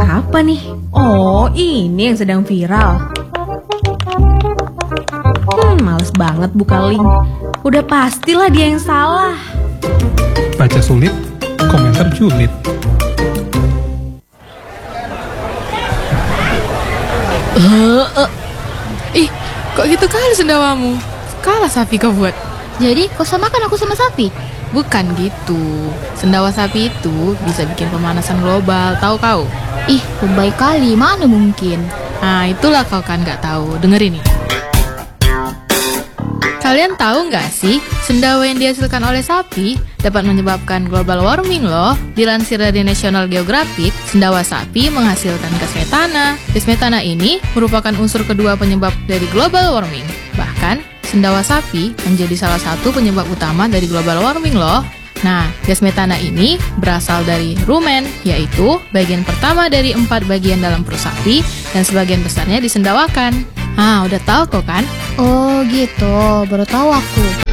apa nih? Oh, ini yang sedang viral. Males banget buka link. Udah pastilah dia yang salah. Baca sulit, komentar julid. Ih, kok gitu kali sendawamu? Kalah sapi kau buat. Jadi kau samakan aku sama sapi? Bukan gitu. Sendawa sapi itu bisa bikin pemanasan global, tahu kau? Ih, lebay kali, mana mungkin? Nah, itulah kau kan nggak tahu. Dengerin nih. Kalian tahu nggak sih, sendawa yang dihasilkan oleh sapi dapat menyebabkan global warming loh. Dilansir dari National Geographic, sendawa sapi menghasilkan gas metana. Gas metana ini merupakan unsur kedua penyebab dari global warming. Bahkan, sendawa sapi menjadi salah satu penyebab utama dari global warming loh. Nah, gas metana ini berasal dari rumen, yaitu bagian pertama dari 4 bagian dalam perut sapi dan sebagian besarnya disendawakan. Udah tahu kok kan? Oh gitu, baru tahu aku.